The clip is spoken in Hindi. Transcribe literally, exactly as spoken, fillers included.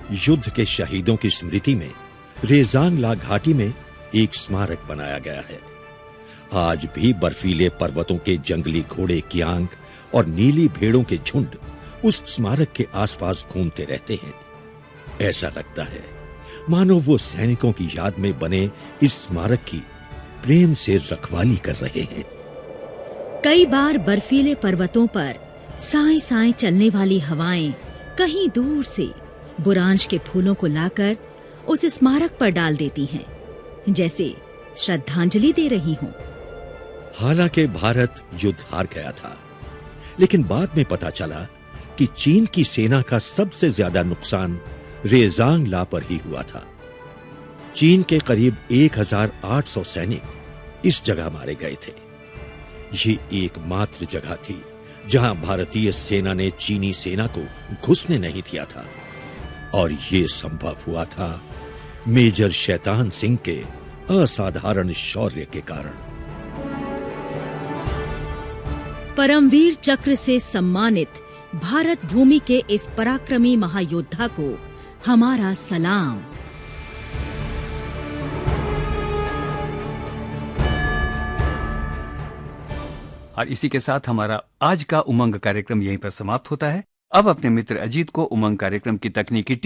युद्ध के शहीदों की स्मृति में रेजांग ला घाटी में एक स्मारक बनाया गया है। आज भी बर्फीले पर्वतों के जंगली घोड़े कियांग और नीली भेड़ों के झुंड उस स्मारक के आसपास घूमते रहते हैं। ऐसा लगता है मानो वो सैनिकों की याद में बने इस स्मारक की प्रेम से रखवाली कर रहे हैं। कई बार बर्फीले पर्वतों पर साए साए चलने वाली हवाएं कहीं दूर से बुरांश के फूलों को लाकर उस स्मारक पर डाल देती हैं, जैसे श्रद्धांजलि दे रही हों। हालांकि भारत युद्ध हार गया था, लेकिन बाद में पता चला कि चीन की सेना का सबसे ज्यादा नुकसान रेजांग ला पर ही हुआ था। चीन के करीब एक हज़ार आठ सौ सैनिक इस जगह मारे गए थे। ये एकमात्र जगह थी जहां भारतीय सेना ने चीनी सेना को घुसने नहीं दिया था, और ये संभव हुआ था मेजर शैतान सिंह के असाधारण शौर्य के कारण। परमवीर चक्र से सम्मानित भारत भूमि के इस पराक्रमी महायोद्धा को हमारा सलाम। और इसी के साथ हमारा आज का उमंग कार्यक्रम यहीं पर समाप्त होता है। अब अपने मित्र अजीत को उमंग कार्यक्रम की तकनीकी